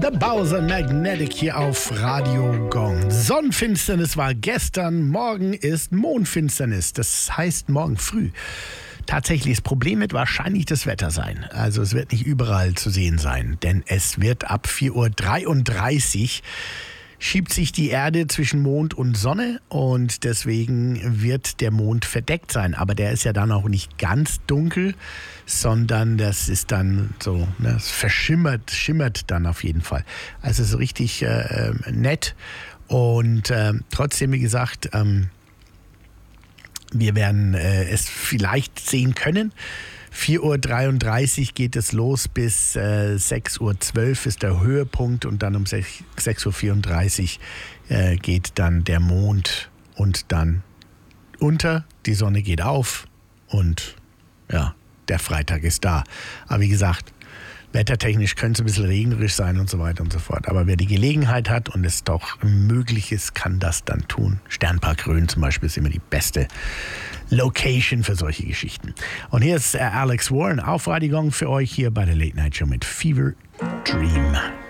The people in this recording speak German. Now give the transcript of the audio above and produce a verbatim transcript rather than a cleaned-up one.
The Bowser Magnetic hier auf Radio Gong. Sonnenfinsternis war gestern, morgen ist Mondfinsternis. Das heißt morgen früh. Tatsächlich, das Problem wird wahrscheinlich das Wetter sein. Also es wird nicht überall zu sehen sein, denn es wird ab vier Uhr dreiunddreißig schiebt sich die Erde zwischen Mond und Sonne und deswegen wird der Mond verdeckt sein. Aber der ist ja dann auch nicht ganz dunkel, sondern das ist dann so, ne, es verschimmert, schimmert dann auf jeden Fall. Also so richtig äh, nett und äh, trotzdem, wie gesagt, ähm, wir werden äh, es vielleicht sehen können. vier Uhr dreiunddreißig geht es los, bis äh, sechs Uhr zwölf ist der Höhepunkt und dann um sechs Uhr vierunddreißig äh, geht dann der Mond und dann unter, die Sonne geht auf und ja, der Freitag ist da. Aber wie gesagt, wettertechnisch könnte es ein bisschen regnerisch sein und so weiter und so fort. Aber wer die Gelegenheit hat und es doch möglich ist, kann das dann tun. Sternpark Rhön zum Beispiel ist immer die beste Location für solche Geschichten. Und hier ist Alex Warren auf Radio Gong für euch hier bei der Late Night Show mit Fever Dream.